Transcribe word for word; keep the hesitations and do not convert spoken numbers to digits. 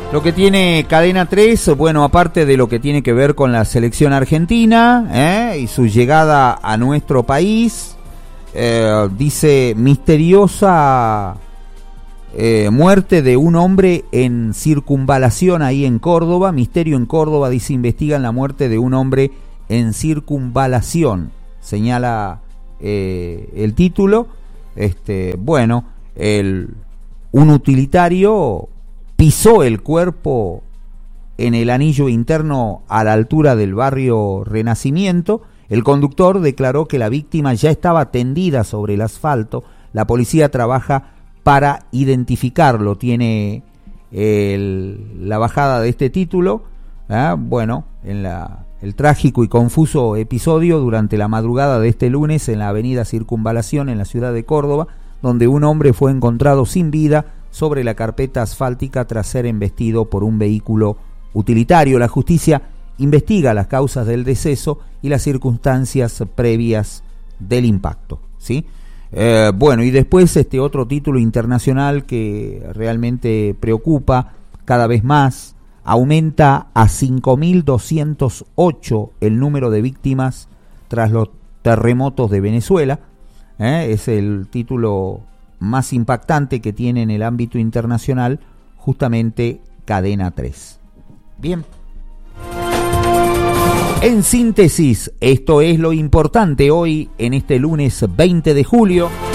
Lo que tiene Cadena tres, bueno, aparte de lo que tiene que ver con la selección argentina ¿eh? y su llegada a nuestro país, eh, dice misteriosa eh, muerte de un hombre en Circunvalación ahí en Córdoba. Misterio en Córdoba, dice, investigan la muerte de un hombre en Circunvalación, señala eh, el título. Este, bueno, el, un utilitario pisó el cuerpo en el anillo interno a la altura del barrio Renacimiento. El conductor declaró que la víctima ya estaba tendida sobre el asfalto. La policía trabaja para identificarlo. Tiene el, la bajada de este título. ¿eh? Bueno, en la, el trágico y confuso episodio durante la madrugada de este lunes en la avenida Circunvalación en la ciudad de Córdoba, donde un hombre fue encontrado sin vida sobre la carpeta asfáltica tras ser embestido por un vehículo utilitario. La justicia investiga las causas del deceso y las circunstancias previas del impacto, ¿sí? Eh, bueno, y después este otro título internacional que realmente preocupa cada vez más. Aumenta a cinco mil doscientos ocho el número de víctimas tras los terremotos de Venezuela. ¿eh? Es el título más impactante que tiene en el ámbito internacional justamente Cadena tres. Bien. En síntesis, esto es lo importante hoy en este lunes veinte de julio.